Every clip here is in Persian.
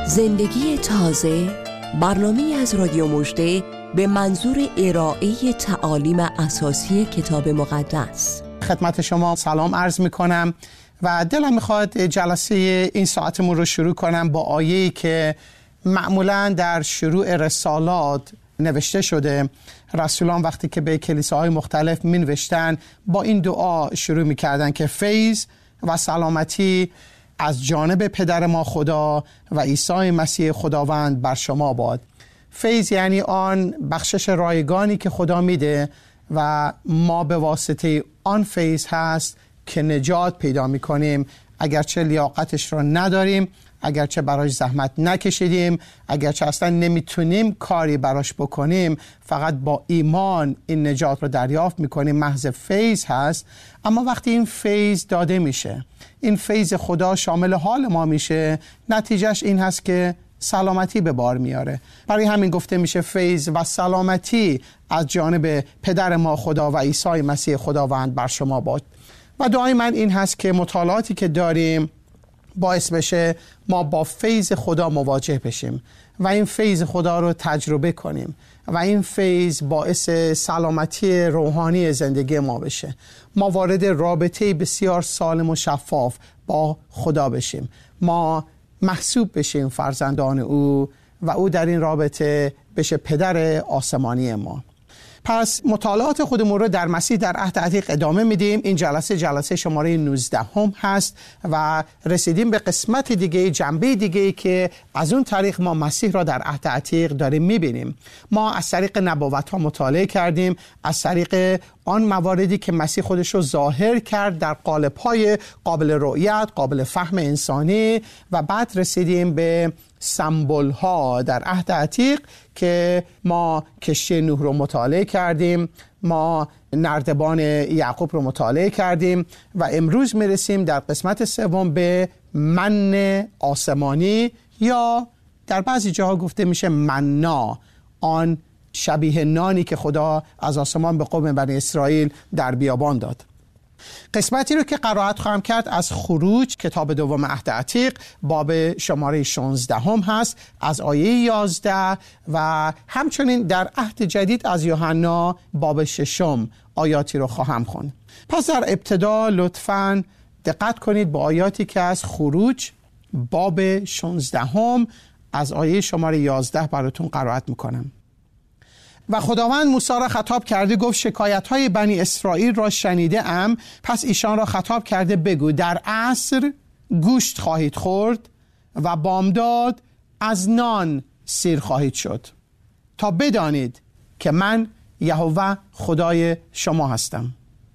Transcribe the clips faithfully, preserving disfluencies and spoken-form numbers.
زندگی تازه، برنامه‌ای از رادیو مژده به منظور ارائه تعالیم اساسی کتاب مقدس. خدمت شما سلام عرض می‌کنم و دلم می‌خواد جلسه این ساعتمون رو شروع کنم با آیه‌ای که معمولاً در شروع رسالات نوشته شده. رسولان وقتی که به کلیساهای مختلف می‌نوشتن با این دعا شروع می‌کردن که فیض و سلامتی از جانب پدر ما خدا و عیسی مسیح خداوند بر شما باد. فیض یعنی آن بخشش رایگانی که خدا میده و ما به واسطه آن فیض هست که نجات پیدا میکنیم، اگرچه لیاقتش رو نداریم، اگرچه براش زحمت نکشیدیم، اگرچه اصلا نمیتونیم کاری براش بکنیم، فقط با ایمان این نجات رو دریافت میکنیم. محض فیض هست. اما وقتی این فیض داده میشه، این فیض خدا شامل حال ما میشه، نتیجهش این هست که سلامتی به بار میاره. برای همین گفته میشه فیض و سلامتی از جانب پدر ما خدا و عیسی مسیح خداوند بر شما باد. و دعای من این هست که مطالعاتی که داریم باعث بشه ما با فیض خدا مواجه بشیم و این فیض خدا رو تجربه کنیم و این فیض باعث سلامتی روحانی زندگی ما بشه. ما وارد رابطه بسیار سالم و شفاف با خدا بشیم، ما محسوب بشیم فرزندان او و او در این رابطه بشه پدر آسمانی ما. پس مطالعات خودمون رو در مسیح در عهد عتیق ادامه میدیم. این جلسه جلسه شماره نوزده هم هست و رسیدیم به قسمت دیگه، جنبه دیگه که از اون طریق ما مسیح را در عهد عتیق داریم میبینیم. ما از طریق نبوت ها مطالعه کردیم، از طریق آن مواردی که مسیح خودش رو ظاهر کرد در قالب‌های قابل رؤیت، قابل فهم انسانی، و بعد رسیدیم به سمبل ها در عهد عتیق که ما کشتی نوح رو مطالعه کردیم، ما نردبان یعقوب رو مطالعه کردیم و امروز میرسیم در قسمت سوم به من آسمانی، یا در بعضی جاها گفته میشه منا، آن شبیه نانی که خدا از آسمان به قوم بنی اسرائیل در بیابان داد. قسمتی رو که قرائت خواهم کرد از خروج، کتاب دوم عهد عتیق، باب شماره شانزده هم هست از آیه یازده، و همچنین در عهد جدید از یوحنا باب ششم آیاتی رو خواهم خوند. پس در ابتدا لطفاً دقت کنید به آیاتی که از خروج باب شانزده هم از آیه شماره یازده براتون قرائت میکنم. و خداوند موسی را خطاب کرده گفت شکایت‌های بنی اسرائیل را شنیده ام، پس ایشان را خطاب کرده بگو در عصر گوشت خواهید خورد و بامداد از نان سیر خواهید شد، تا بدانید که من یهوه خدای شما هستم.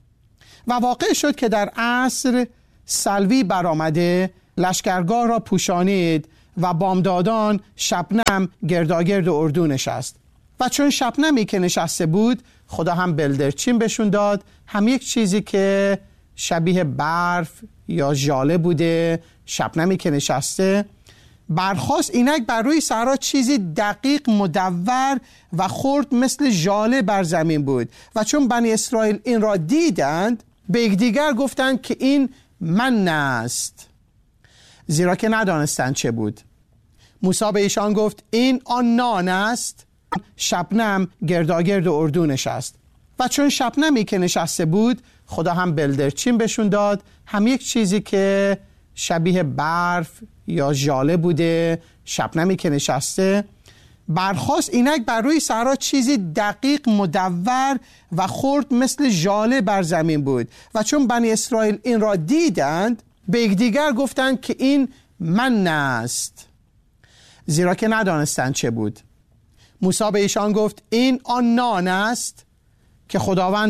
و واقع شد که در عصر سلوی برآمده لشکرگاه را پوشانید و بامدادان شبنم گرداگرد اردو نشست. و چون شبنمی که نشسته بود خدا هم بلدرچین بهشون داد، هم یک چیزی که شبیه برف یا ژاله بوده. شبنمی که نشسته برخاست، اینک بر روی صحرا چیزی دقیق مدور و خرد مثل ژاله بر زمین بود. و چون بنی اسرائیل این را دیدند به یکدیگر گفتند که این من است، زیرا که ندانستند چه بود. موسی به ایشان گفت این آن نان است. شبنم گرداگرد اردو نشست. و چون شبنمی که نشسته بود خدا هم بلدرچین بهشون داد، هم یک چیزی که شبیه برف یا ژاله بوده. شبنمی که نشسته برخاست، اینک بر روی صحرا چیزی دقیق مدور و خرد مثل ژاله بر زمین بود. و چون بنی اسرائیل این را دیدند به یکدیگر گفتند که این من است، زیرا که ندانستند چه بود. موسی به ایشان گفت این آن نان است که خداوند